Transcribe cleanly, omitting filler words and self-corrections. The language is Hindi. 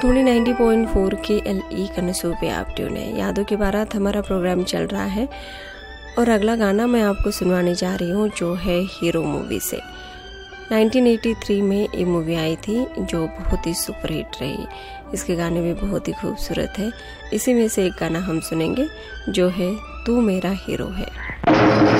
सोनी 90.4 KLE कनसूर पे आप ट्यून है। यादों की बारात हमारा प्रोग्राम चल रहा है और अगला गाना मैं आपको सुनवाने जा रही हूँ जो है हीरो मूवी से। 1983 में ये मूवी आई थी जो बहुत ही सुपरहिट रही। इसके गाने भी बहुत ही खूबसूरत है। इसी में से एक गाना हम सुनेंगे जो है तू मेरा हीरो है।